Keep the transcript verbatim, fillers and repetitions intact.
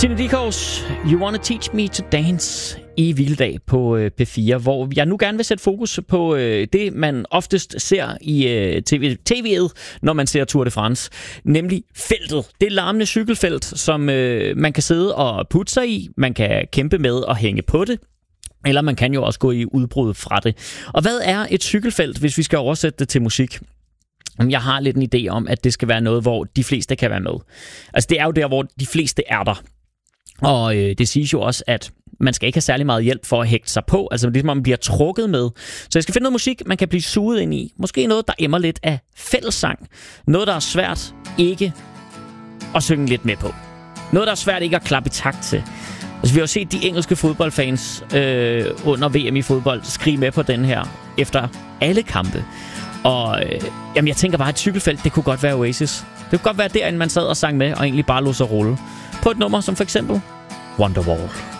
Tina Dickows, You Wanna Teach Me to Dance i Hviledag på P fire, hvor jeg nu gerne vil sætte fokus på øh, det, man oftest ser i øh, T V, T V'et, når man ser Tour de France, nemlig feltet. Det larmende cykelfelt, som øh, man kan sidde og putte sig i, man kan kæmpe med og hænge på det, eller man kan jo også gå i udbrud fra det. Og hvad er et cykelfelt, hvis vi skal oversætte det til musik? Jeg har lidt en idé om, at det skal være noget, hvor de fleste kan være med. Altså det er jo der, hvor de fleste er der. Og øh, det siges jo også, at man skal ikke have særlig meget hjælp for at hægte sig på. Altså ligesom man bliver trukket med. Så jeg skal finde noget musik, man kan blive suget ind i. Måske noget, der emmer lidt af fællessang. Noget, der er svært ikke at synge lidt med på. Noget, der er svært ikke at klappe i takt til. Altså vi har jo set de engelske fodboldfans øh, under V M i fodbold skrige med på den her efter alle kampe. Og øh, jamen jeg tænker bare, at et cykelfelt, det kunne godt være Oasis. Det kunne godt være derinde, man sad og sang med og egentlig bare lod sig rulle. På et nummer som for eksempel Wonderwall.